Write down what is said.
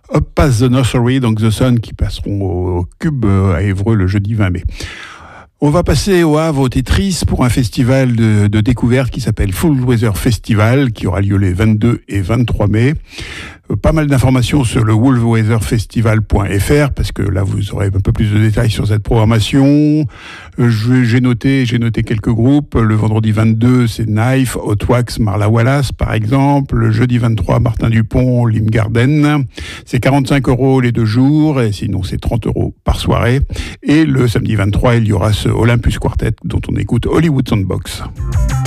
Up Past the Nursery, donc The Sun, qui passeront au Cube à Évreux le jeudi 20 mai. On va passer au Havre au Tetris pour un festival de découverte qui s'appelle Full Weather Festival, qui aura lieu les 22 et 23 mai. Pas mal d'informations sur le wolfweatherfestival.fr parce que là vous aurez un peu plus de détails sur cette programmation. J'ai noté quelques groupes. Le vendredi 22 c'est Knife, Hot Wax, Marla Wallace par exemple. Le jeudi 23 Martin Dupont, Lim Garden. C'est 45 € les 2 jours et sinon c'est 30 € par soirée. Et le samedi 23 il y aura ce Olympus Quartet dont on écoute Hollywood Sandbox.